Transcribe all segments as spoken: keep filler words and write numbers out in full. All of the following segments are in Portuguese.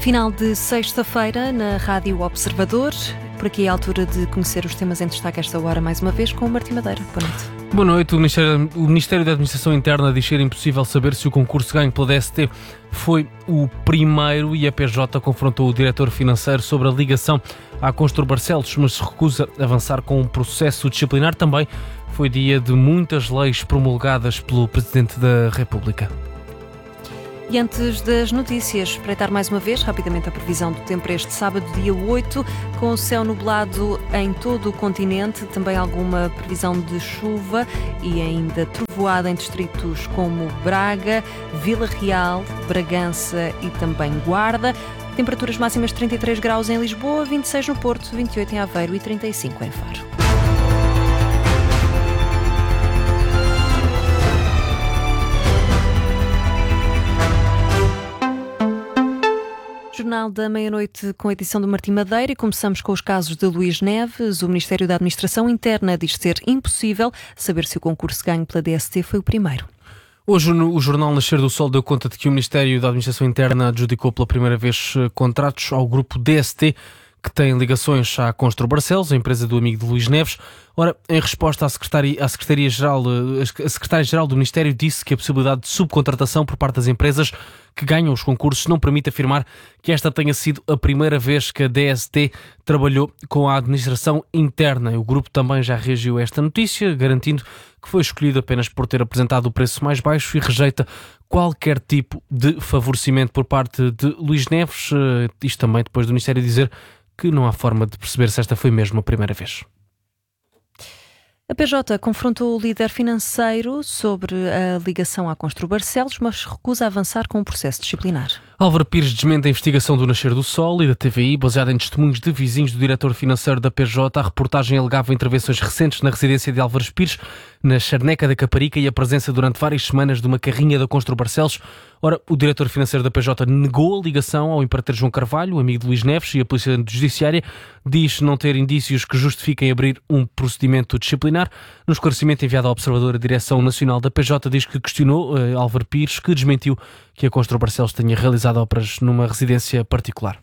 Final de sexta-feira na Rádio Observador. Por aqui é a altura de conhecer os temas em destaque esta hora, mais uma vez, com o Martim Madeira. Boa noite. Boa noite. O Ministério, o Ministério da Administração Interna diz ser impossível saber se o concurso ganho pela D S T foi o primeiro e a P J confrontou o diretor financeiro sobre a ligação à Constru Barcelos, mas se recusa a avançar com um processo disciplinar. Também foi dia de muitas leis promulgadas pelo Presidente da República. E antes das notícias, espreitar mais uma vez rapidamente a previsão do tempo para este sábado, dia oito, com o céu nublado em todo o continente, também alguma previsão de chuva e ainda trovoada em distritos como Braga, Vila Real, Bragança e também Guarda. Temperaturas máximas de trinta e três graus em Lisboa, vinte e seis no Porto, vinte e oito em Aveiro e trinta e cinco em Faro. Jornal da Meia-Noite com a edição do Martim Madeira e começamos com os casos de Luís Neves. O Ministério da Administração Interna diz ser impossível saber se o concurso ganho pela D S T foi o primeiro. Hoje o jornal Nascer do Sol deu conta de que o Ministério da Administração Interna adjudicou pela primeira vez contratos ao grupo D S T, que tem ligações à Constru Barcelos, a empresa do amigo de Luís Neves. Ora, em resposta à Secretaria, à Secretaria-Geral, a Secretária-Geral do Ministério disse que a possibilidade de subcontratação por parte das empresas que ganham os concursos não permite afirmar que esta tenha sido a primeira vez que a D S T trabalhou com a Administração Interna. O grupo também já reagiu a esta notícia, garantindo que foi escolhido apenas por ter apresentado o preço mais baixo e rejeita qualquer tipo de favorecimento por parte de Luís Neves. Isto também depois do Ministério dizer que não há forma de perceber se esta foi mesmo a primeira vez. A P J confrontou o líder financeiro sobre a ligação à Constru Barcelos, mas recusa avançar com o processo disciplinar. Álvaro Pires desmente a investigação do Nascer do Sol e da T V I, baseada em testemunhos de vizinhos do diretor financeiro da P J. A reportagem alegava intervenções recentes na residência de Álvares Pires, na Charneca da Caparica, e a presença durante várias semanas de uma carrinha da Constru Barcelos. Ora, o diretor financeiro da P J negou a ligação ao empreiteiro João Carvalho, amigo de Luís Neves, e a Polícia Judiciária diz não ter indícios que justifiquem abrir um procedimento disciplinar. No esclarecimento enviado ao Observador, a Direção Nacional da P J diz que questionou uh, Álvaro Pires, que desmentiu que a Constru Barcelos tenha realizado obras numa residência particular.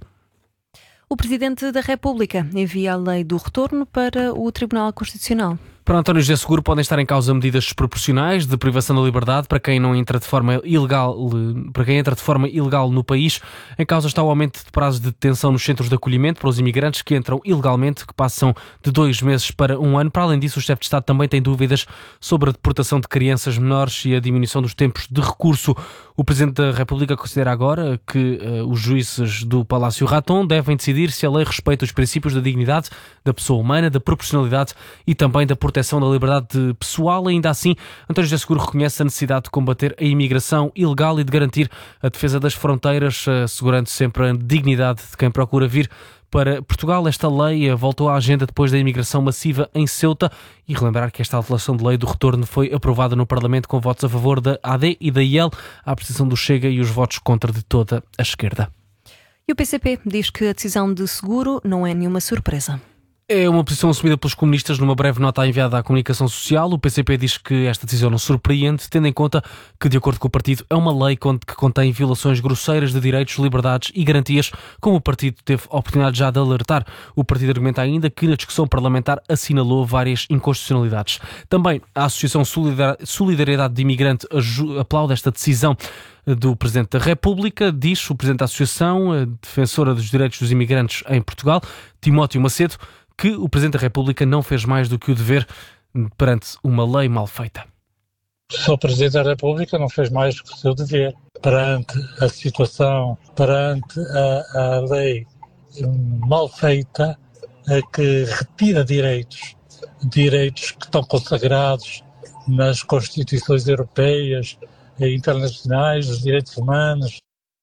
O Presidente da República envia a lei do retorno para o Tribunal Constitucional. Para António José Seguro podem estar em causa medidas desproporcionais de privação da liberdade para quem não entra de forma ilegal, para quem entra de forma ilegal no país. Em causa está o aumento de prazos de detenção nos centros de acolhimento para os imigrantes que entram ilegalmente, que passam de dois meses para um ano. Para além disso, o chefe de Estado também tem dúvidas sobre a deportação de crianças menores e a diminuição dos tempos de recurso. O Presidente da República considera agora que uh, os juízes do Palácio Raton devem decidir se a lei respeita os princípios da dignidade, da pessoa humana, da proporcionalidade e também da proteção da liberdade pessoal. Ainda assim, António José Seguro reconhece a necessidade de combater a imigração ilegal e de garantir a defesa das fronteiras, assegurando sempre a dignidade de quem procura vir para Portugal. Esta lei voltou à agenda depois da imigração massiva em Ceuta, e relembrar que esta alteração de lei do retorno foi aprovada no Parlamento com votos a favor da A D e da I E L, a apreciação do Chega e os votos contra de toda a esquerda. E o P C P diz que a decisão de Seguro não é nenhuma surpresa. É uma posição assumida pelos comunistas numa breve nota enviada à comunicação social. O P C P diz que esta decisão não surpreende, tendo em conta que, de acordo com o partido, é uma lei que contém violações grosseiras de direitos, liberdades e garantias, como o partido teve a oportunidade já de alertar. O partido argumenta ainda que na discussão parlamentar assinalou várias inconstitucionalidades. Também a Associação Solidariedade de Imigrante aplaude esta decisão do Presidente da República. Diz o Presidente da Associação, a defensora dos direitos dos imigrantes em Portugal, Timóteo Macedo, que o Presidente da República não fez mais do que o dever perante uma lei mal feita. O senhor Presidente da República não fez mais do que o seu dever perante a situação, perante a, a lei mal feita, que retira direitos, direitos que estão consagrados nas Constituições europeias e internacionais, os direitos humanos.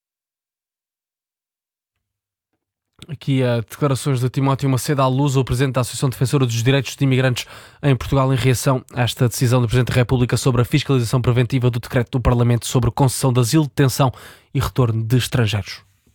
Aqui a declarações de Timóteo Macedo à luz, o Presidente da Associação Defensora dos Direitos de Imigrantes em Portugal, em reação a esta decisão do Presidente da República sobre a fiscalização preventiva do decreto do Parlamento sobre concessão de asilo, detenção e retorno de estrangeiros.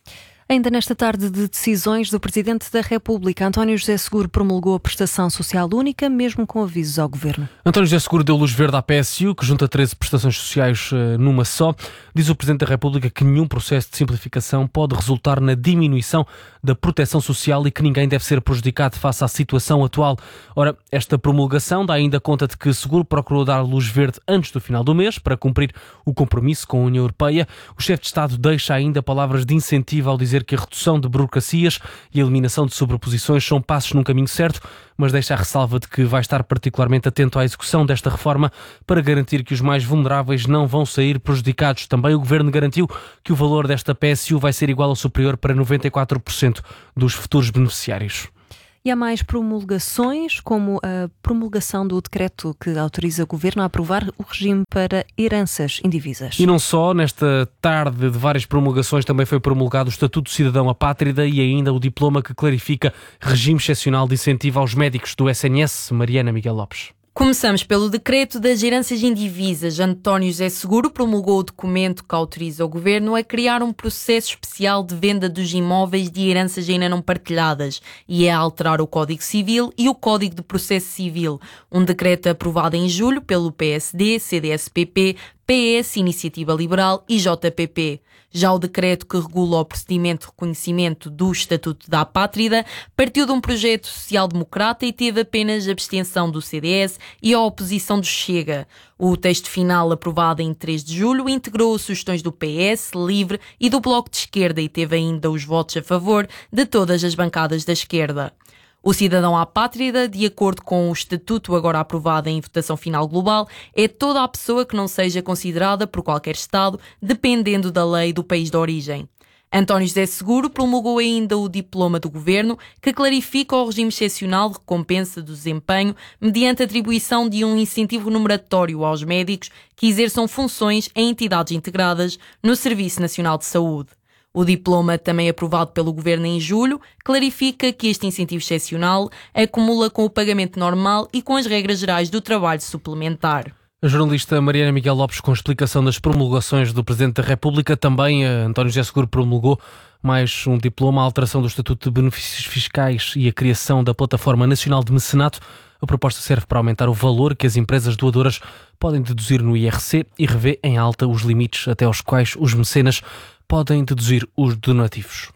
Ainda nesta tarde de decisões do Presidente da República, António José Seguro promulgou a prestação social única, mesmo com avisos ao Governo. António José Seguro deu luz verde à P S U, que junta treze prestações sociais numa só. Diz o Presidente da República que nenhum processo de simplificação pode resultar na diminuição da proteção social e que ninguém deve ser prejudicado face à situação atual. Ora, esta promulgação dá ainda conta de que Seguro procurou dar luz verde antes do final do mês para cumprir o compromisso com a União Europeia. O chefe de Estado deixa ainda palavras de incentivo ao dizer que a redução de burocracias e a eliminação de sobreposições são passos num caminho certo, mas deixa a ressalva de que vai estar particularmente atento à execução desta reforma para garantir que os mais vulneráveis não vão sair prejudicados. Também o Governo garantiu que o valor desta P S U vai ser igual ou superior para noventa e quatro por cento dos futuros beneficiários. E há mais promulgações, como a promulgação do decreto que autoriza o Governo a aprovar o regime para heranças indivisas. E não só, nesta tarde de várias promulgações também foi promulgado o Estatuto de Cidadão Apátrida e ainda o diploma que clarifica regime excepcional de incentivo aos médicos do S N S. Mariana Miguel Lopes. Começamos pelo decreto das heranças indivisas. António José Seguro promulgou o documento que autoriza o Governo a criar um processo especial de venda dos imóveis de heranças ainda não partilhadas e a alterar o Código Civil e o Código de Processo Civil. Um decreto aprovado em julho pelo P S D, C D S P P, P S, Iniciativa Liberal e J P P. Já o decreto que regula o procedimento de reconhecimento do Estatuto da Apátrida partiu de um projeto social-democrata e teve apenas a abstenção do C D S e a oposição do Chega. O texto final, aprovado em três de julho, integrou sugestões do P S, Livre e do Bloco de Esquerda e teve ainda os votos a favor de todas as bancadas da esquerda. O cidadão apátrida, de acordo com o Estatuto agora aprovado em votação final global, é toda a pessoa que não seja considerada por qualquer Estado, dependendo da lei do país de origem. António José Seguro promulgou ainda o diploma do Governo, que clarifica o regime excepcional de recompensa do desempenho mediante a atribuição de um incentivo numeratório aos médicos que exerçam funções em entidades integradas no Serviço Nacional de Saúde. O diploma, também aprovado pelo Governo em julho, clarifica que este incentivo excepcional acumula com o pagamento normal e com as regras gerais do trabalho suplementar. A jornalista Mariana Miguel Lopes, com explicação das promulgações do Presidente da República, também António José Seguro promulgou mais um diploma, a alteração do Estatuto de Benefícios Fiscais e a criação da Plataforma Nacional de Mecenato. A proposta serve para aumentar o valor que as empresas doadoras podem deduzir no I R C e revê em alta os limites até aos quais os mecenas podem deduzir os donativos.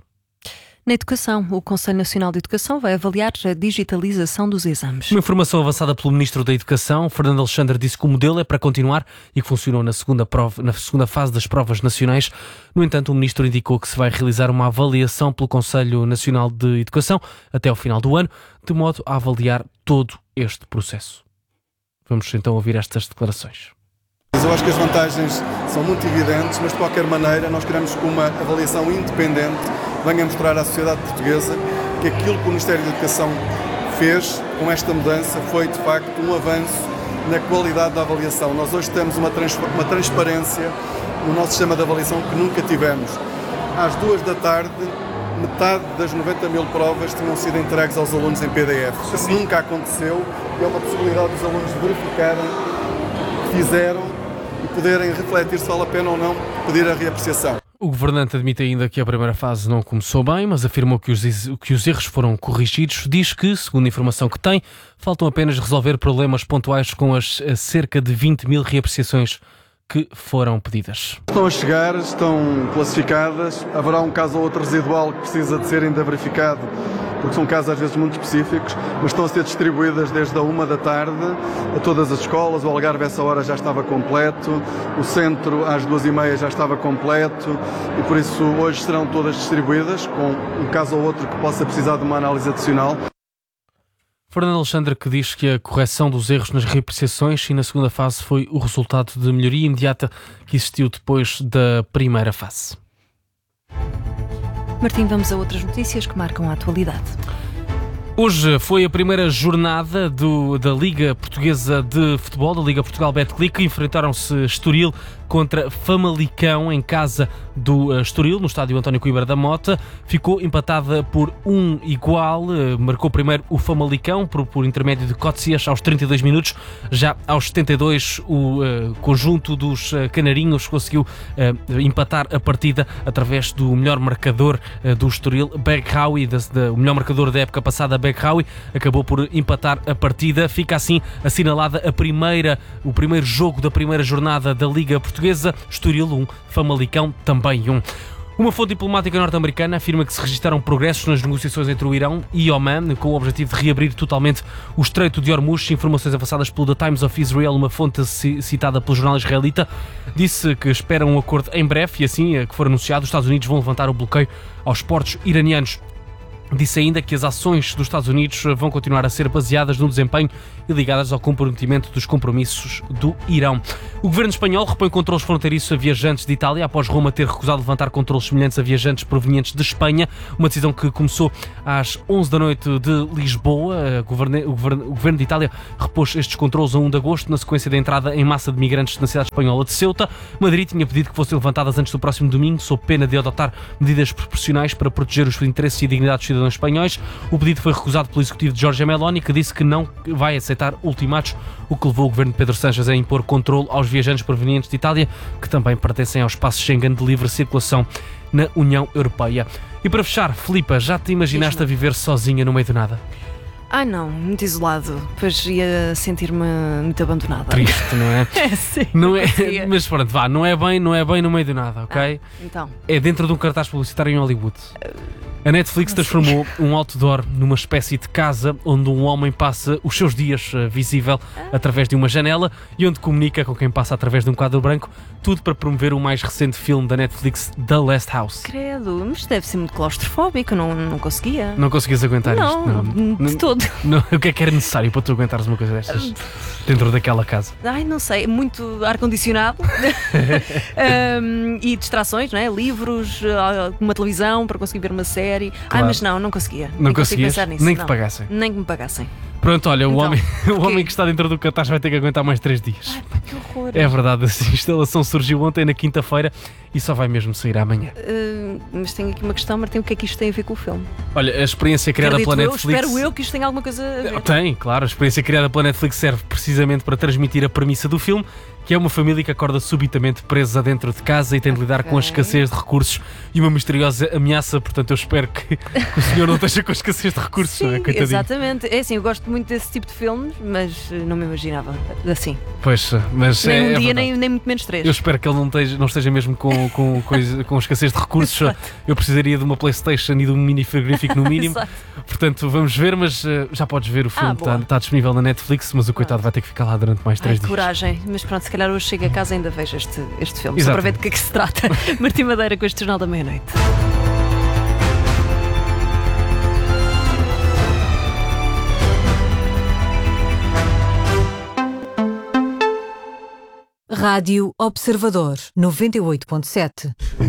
Na educação, o Conselho Nacional de Educação vai avaliar a digitalização dos exames. Uma informação avançada pelo Ministro da Educação, Fernando Alexandre, disse que o modelo é para continuar e que funcionou na segunda, prova, na segunda fase das provas nacionais. No entanto, o Ministro indicou que se vai realizar uma avaliação pelo Conselho Nacional de Educação até ao final do ano, de modo a avaliar todo este processo. Vamos então ouvir estas declarações. Eu acho que as vantagens são muito evidentes, mas de qualquer maneira nós queremos que uma avaliação independente venha mostrar à sociedade portuguesa que aquilo que o Ministério da Educação fez com esta mudança foi de facto um avanço na qualidade da avaliação. Nós hoje temos uma, trans, uma transparência no nosso sistema de avaliação que nunca tivemos. Às duas da tarde, metade das noventa mil provas tinham sido entregues aos alunos em P D F. Isso nunca aconteceu e é uma possibilidade dos alunos verificarem o que fizeram e poderem refletir se vale a pena ou não pedir a reapreciação. O governante admite ainda que a primeira fase não começou bem, mas afirmou que os, que os erros foram corrigidos. Diz que, segundo a informação que tem, faltam apenas resolver problemas pontuais com as cerca de vinte mil reapreciações que foram pedidas. Estão a chegar, estão classificadas, haverá um caso ou outro residual que precisa de ser ainda verificado, porque são casos às vezes muito específicos, mas estão a ser distribuídas desde a uma da tarde a todas as escolas. O Algarve essa hora já estava completo, o centro às duas e meia já estava completo e por isso hoje serão todas distribuídas, com um caso ou outro que possa precisar de uma análise adicional. Fernando Alexandre, que diz que a correção dos erros nas reapreciações e na segunda fase foi o resultado de melhoria imediata que existiu depois da primeira fase. Martim, vamos a outras notícias que marcam a atualidade. Hoje foi a primeira jornada do, da Liga Portuguesa de Futebol, da Liga Portugal Betclic, que enfrentaram-se Estoril, contra Famalicão em casa do uh, Estoril, no estádio António Coimbra da Mota. Ficou empatada por um igual. Uh, marcou primeiro o Famalicão por, por intermédio de Cotsias aos trinta e dois minutos. Já aos setenta e dois o uh, conjunto dos uh, canarinhos conseguiu uh, empatar a partida através do melhor marcador uh, do Estoril, Begraoui, da, da, o melhor marcador da época passada, Begraoui, acabou por empatar a partida. Fica assim assinalada a primeira, o primeiro jogo da primeira jornada da Liga Portuguesa. Estoril um, Famalicão também um. Uma fonte diplomática norte-americana afirma que se registaram progressos nas negociações entre o Irão e Oman, com o objetivo de reabrir totalmente o Estreito de Hormuz. Informações avançadas pelo The Times of Israel, uma fonte citada pelo jornal israelita, disse que espera um acordo em breve e assim que for anunciado, os Estados Unidos vão levantar o bloqueio aos portos iranianos. Disse ainda que as ações dos Estados Unidos vão continuar a ser baseadas no desempenho e ligadas ao comprometimento dos compromissos do Irão. O governo espanhol repõe controles fronteiriços a viajantes de Itália após Roma ter recusado levantar controles semelhantes a viajantes provenientes de Espanha, uma decisão que começou às onze da noite de Lisboa. O governo, o governo, o governo de Itália repôs estes controles a um de agosto, na sequência da entrada em massa de migrantes na cidade espanhola de Ceuta. Madrid tinha pedido que fossem levantadas antes do próximo domingo, sob pena de adotar medidas proporcionais para proteger os interesses e a dignidade dos cidadãos espanhóis. O pedido foi recusado pelo executivo de Giorgia Meloni, que disse que não vai aceitar ultimatos, o que levou o governo de Pedro Sánchez a impor controle aos viajantes provenientes de Itália, que também pertencem ao espaço Schengen de livre circulação na União Europeia. E para fechar, Filipa, já te imaginaste a viver sozinha no meio do nada? Ah não, muito isolado, pois ia sentir-me muito abandonada. Triste, não é? É, sim. Não é, mas pronto, vá, não é bem, não é bem no meio do nada, ok? Ah, então. É dentro de um cartaz publicitário em Hollywood. A Netflix transformou um outdoor numa espécie de casa onde um homem passa os seus dias uh, visível através de uma janela e onde comunica com quem passa através de um quadro branco, tudo para promover o mais recente filme da Netflix, The Last House. Credo, mas deve ser muito claustrofóbico, não, não conseguia. Não conseguias aguentar não, isto? Não, de todo. Não, o que é que era necessário para tu aguentares uma coisa destas dentro daquela casa? Ai, não sei, muito ar-condicionado um, e distrações, não é? Livros, uma televisão para conseguir ver uma série. Claro. Ah, mas não, não conseguia. Não conseguias? Pensar nisso. Nem que não. te pagassem? Nem que me pagassem. Pronto, olha, então, o, homem, o homem que está dentro do cartaz vai ter que aguentar mais três dias. Ai, pá, que horror. É verdade, a instalação surgiu ontem na quinta-feira e só vai mesmo sair amanhã. Uh, mas tenho aqui uma questão, Martim, o que é que isto tem a ver com o filme? Olha, a experiência criada Acredito pela eu, Netflix... Espero eu que isto tenha alguma coisa a ver. Tem, claro, a experiência criada pela Netflix serve precisamente para transmitir a premissa do filme, que é uma família que acorda subitamente presa dentro de casa e tem de lidar okay. com a escassez de recursos e uma misteriosa ameaça. Portanto, eu espero que, que o senhor não esteja com a escassez de recursos. Sim, não é? Coitadinho. Exatamente. É assim, eu gosto muito desse tipo de filmes, mas não me imaginava assim. Pois, mas nem é, um é dia, verdade. nem, nem muito menos três. Eu espero que ele não esteja, não esteja mesmo com, com, com, com escassez de recursos. Eu precisaria de uma PlayStation e de um mini frigorífico no mínimo. Portanto, vamos ver, mas uh, já podes ver o filme, está ah, tá disponível na Netflix, mas o coitado ah. vai ter que ficar lá durante mais três Ai, dias. Coragem, mas pronto, se calhar hoje chego a casa e ainda vejo este, este filme, Exatamente. só para ver de que é que se trata. Martim Madeira com este Jornal da Meia-Noite. Rádio Observador noventa e oito ponto sete.